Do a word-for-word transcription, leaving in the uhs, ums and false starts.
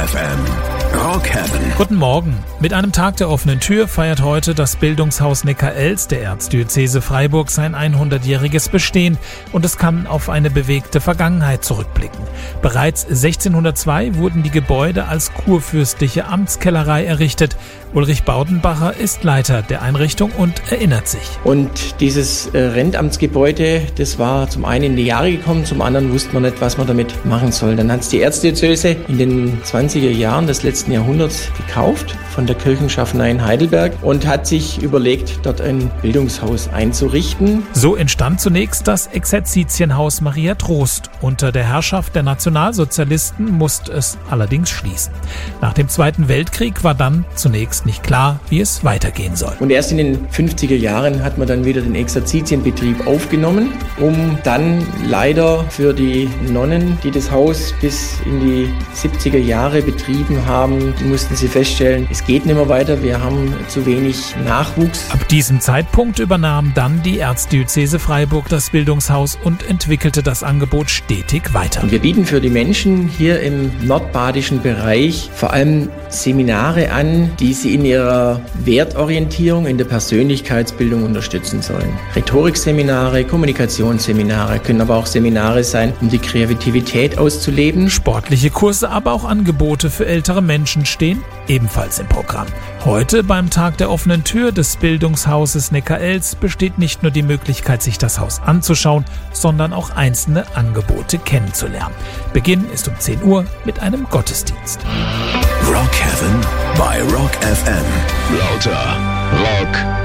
F M. Rock Heaven. Guten Morgen. Mit einem Tag der offenen Tür feiert heute das Bildungshaus Neckar-Elz der Erzdiözese Freiburg sein hundertjähriges Bestehen und es kann auf eine bewegte Vergangenheit zurückblicken. Bereits sechzehnhundertzwei wurden die Gebäude als kurfürstliche Amtskellerei errichtet. Ulrich Baudenbacher ist Leiter der Einrichtung und erinnert sich. Und dieses äh, Rentamtsgebäude, das war zum einen in die Jahre gekommen, zum anderen wusste man nicht, was man damit machen soll. Dann hat es die Erzdiözese in den zwanziger Jahren des letzten Jahrhunderts gekauft von der Kirchenschaffenei in Heidelberg und hat sich überlegt, dort ein Bildungshaus einzurichten. So entstand zunächst das Exerzitienhaus Maria Trost. Unter der Herrschaft der Nationalsozialisten musste es allerdings schließen. Nach dem Zweiten Weltkrieg war dann zunächst nicht klar, wie es weitergehen soll. Und erst in den fünfziger Jahren hat man dann wieder den Exerzitienbetrieb aufgenommen, um dann leider für die Nonnen, die das Haus bis in die siebziger Jahre betrieben haben, mussten sie feststellen, es geht nicht mehr weiter, wir haben zu wenig Nachwuchs. Ab diesem Zeitpunkt übernahm dann die Erzdiözese Freiburg das Bildungshaus und entwickelte das Angebot stetig weiter. Und wir bieten für die Menschen hier im nordbadischen Bereich vor allem Seminare an, die sie in ihrer Wertorientierung, in der Persönlichkeitsbildung unterstützen sollen. Rhetorikseminare, Kommunikationsseminare, können aber auch Seminare sein, um die Kreativität auszuleben. Sportliche Kurse, aber auch Angebote für ältere Menschen stehen ebenfalls im Programm. Heute beim Tag der offenen Tür des Bildungshauses Neckar-Elz besteht nicht nur die Möglichkeit, sich das Haus anzuschauen, sondern auch einzelne Angebote kennenzulernen. Beginn ist um zehn Uhr mit einem Gottesdienst. Rock Heaven bei Rock F M. Lauter Rock